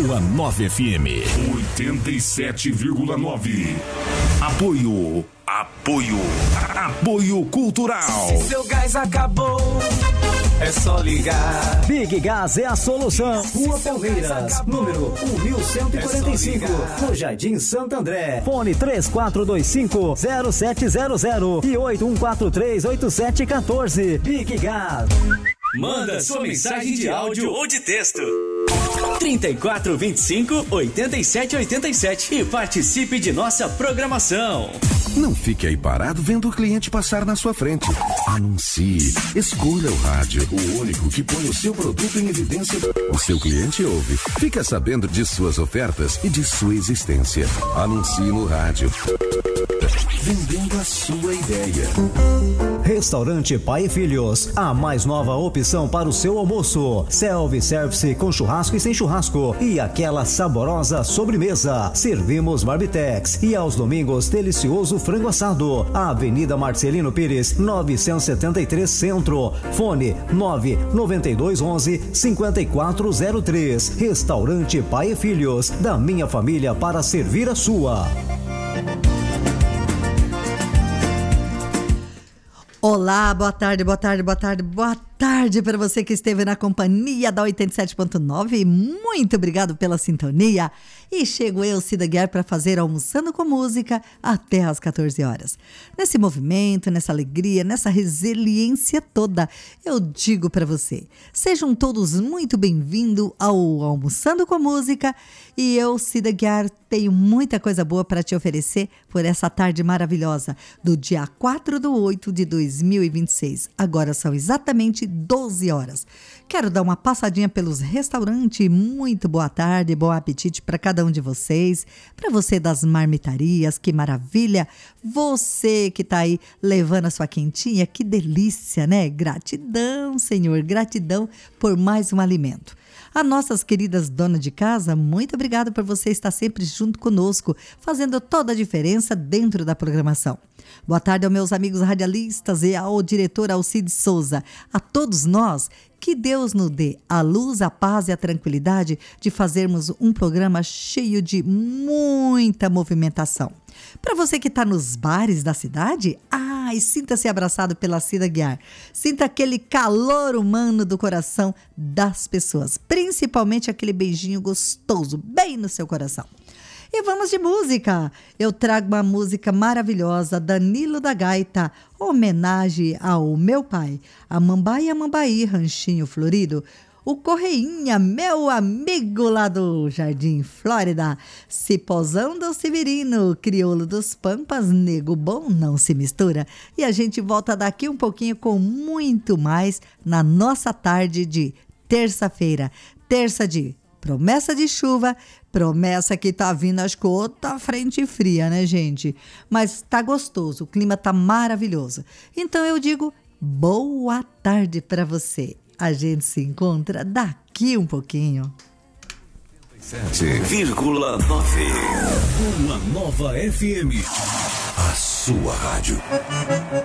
Sua 9 FM 87,9. Apoio Cultural. Se seu gás acabou, é só ligar. Big Gás é a solução. Rua Palmeiras, número 1145, no Jardim Santo André. Fone 3425-0700 e 8143-8714. Big Gás. Manda sua mensagem de áudio ou de texto. 3425-8787 e participe de nossa programação. Não fique aí parado vendo o cliente passar na sua frente. Anuncie. Escolha o rádio, o único que põe o seu produto em evidência. O seu cliente ouve. Fica sabendo de suas ofertas e de sua existência. Anuncie no rádio. Vendendo a sua ideia. Restaurante Pai e Filhos, a mais nova opção para o seu almoço. Self-service com churrasco e sem churrasco e aquela saborosa sobremesa. Servimos Barbitex e aos domingos delicioso frango assado. Avenida Marcelino Pires, 973 Centro. Fone 99211-5403. Restaurante Pai e Filhos, da minha família para servir a sua. Olá, boa tarde para você que esteve na companhia da 87.9. Muito obrigado pela sintonia. E chego eu, Cida Guiar, para fazer Almoçando com Música até às 14 horas. Nesse movimento, nessa alegria, nessa resiliência toda, eu digo para você, sejam todos muito bem-vindos ao Almoçando com Música. E eu, Cida Guiar, tenho muita coisa boa para te oferecer por essa tarde maravilhosa do dia 4/8/2026. Agora são exatamente 12 horas. Quero dar uma passadinha pelos restaurantes. Muito boa tarde, bom apetite para cada um de vocês. Para você das marmitarias, que maravilha. Você que está aí levando a sua quentinha, que delícia, né? Gratidão, Senhor, gratidão por mais um alimento. A nossas queridas donas de casa, muito obrigada por você estar sempre junto conosco, fazendo toda a diferença dentro da programação. Boa tarde aos meus amigos radialistas e ao diretor Alcides Souza. A todos nós, que Deus nos dê a luz, a paz e a tranquilidade de fazermos um programa cheio de muita movimentação. Para você que está nos bares da cidade, sinta-se abraçado pela Cida Guiar. Sinta aquele calor humano do coração das pessoas, principalmente aquele beijinho gostoso bem no seu coração. E vamos de música. Eu trago uma música maravilhosa, Danilo da Gaita, homenagem ao meu pai, a Mambaí, Ranchinho Florido. O Correinha, meu amigo lá do Jardim Flórida, Cipozão do Severino, Crioulo dos Pampas, nego bom não se mistura. E a gente volta daqui um pouquinho com muito mais na nossa tarde de terça-feira. Terça de promessa de chuva, promessa que tá vindo, acho que outra frente fria, né, gente? Mas tá gostoso, o clima tá maravilhoso. Então eu digo boa tarde para você. A gente se encontra daqui um pouquinho. 7,9. Uma nova FM. A sua rádio.